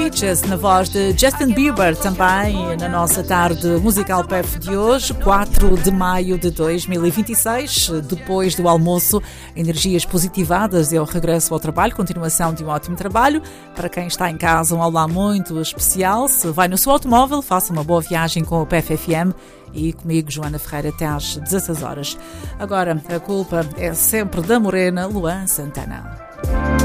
Beaches, na voz de Justin Bieber, também na nossa tarde musical PEF de hoje, 4 de maio de 2026. Depois do almoço, energias positivadas e o regresso ao trabalho, continuação de um ótimo trabalho. Para quem está em casa, um olá muito especial. Se vai no seu automóvel, faça uma boa viagem com o PEF FM e comigo, Joana Ferreira, até às 16 horas. Agora, a culpa é sempre da morena Luan Santana.